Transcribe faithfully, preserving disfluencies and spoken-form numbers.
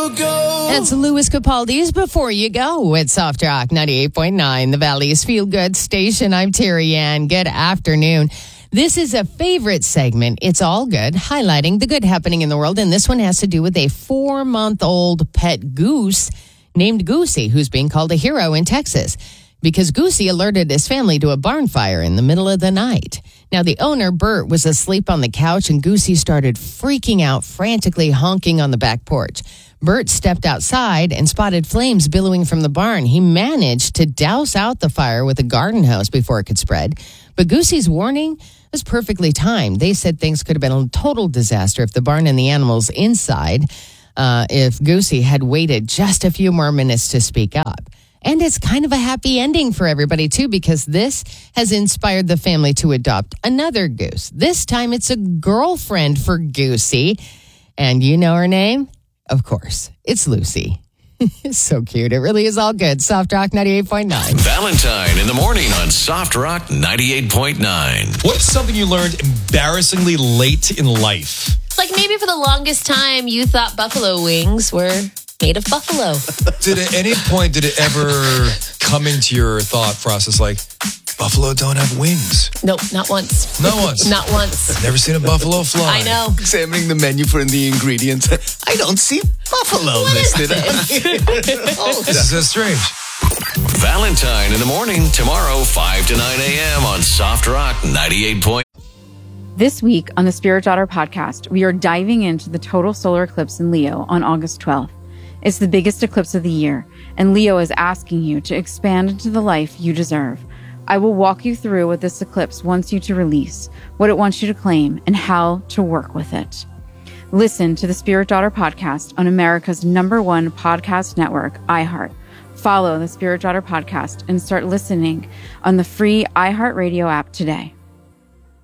you go. That's Louis Capaldi's Before You Go at Soft Rock ninety-eight point nine, the Valley's Feel Good Station. I'm Terry Ann. Good afternoon. This is a favorite segment. It's all good, highlighting the good happening in the world. And this one has to do with a four-month-old pet goose named Goosey, who's being called a hero in Texas because Goosey alerted his family to a barn fire in the middle of the night. Now, the owner, Bert, was asleep on the couch, and Goosey started freaking out, frantically honking on the back porch. Bert stepped outside and spotted flames billowing from the barn. He managed to douse out the fire with a garden hose before it could spread. But Goosey's warning was perfectly timed. They said things could have been a total disaster if the barn and the animals inside, uh, if Goosey had waited just a few more minutes to speak up. And it's kind of a happy ending for everybody, too, because this has inspired the family to adopt another goose. This time it's a girlfriend for Goosey. And you know her name? Of course, it's Lucy. It's so cute. It really is all good. Soft Rock ninety-eight point nine. Valentine in the morning on Soft Rock ninety-eight point nine. What's something you learned embarrassingly late in life? Like maybe for the longest time you thought buffalo wings were made of buffalo. Did at any point, did it ever come into your thought process like, buffalo don't have wings? Nope, not once. Not once? Not once. I've never seen a buffalo fly. I know. Examining the menu for the ingredients. I don't see buffalo listed. Oh, this is strange. Valentine in the morning tomorrow, five to nine a.m. on Soft Rock ninety-eight point nine. This week on the Spirit Daughter podcast, we are diving into the total solar eclipse in Leo on August twelfth. It's the biggest eclipse of the year, and Leo is asking you to expand into the life you deserve. I will walk you through what this eclipse wants you to release, what it wants you to claim, and how to work with it. Listen to the Spirit Daughter podcast on America's number one podcast network, iHeart. Follow the Spirit Daughter podcast and start listening on the free iHeartRadio app today.